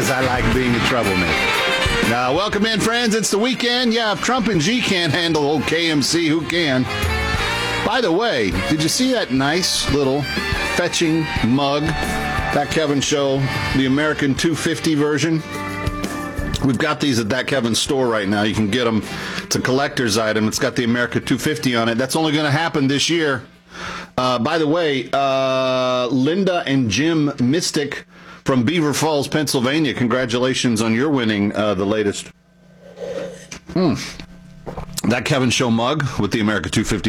because I like being a troublemaker. Now, welcome in, friends. It's the weekend. Yeah, if Trump and G can't handle old KMC, who can? By the way, did you see that nice little fetching mug? That Kevin Show, the American 250 version. We've got these at That Kevin's store right now. You can get them. It's a collector's item. It's got the America 250 on it. That's only going to happen this year. By the way, Linda and Jim Mystic from Beaver Falls, Pennsylvania, congratulations on your winning the latest. That Kevin Show mug with the America 250